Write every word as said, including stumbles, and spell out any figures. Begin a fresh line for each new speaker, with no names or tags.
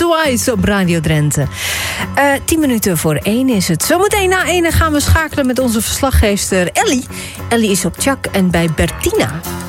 Twice op Radio Drenthe. Uh, tien minuten voor één is het. Zometeen na één gaan we schakelen met onze verslaggeefster Ellie. Ellie is op Tjak en bij Bertina.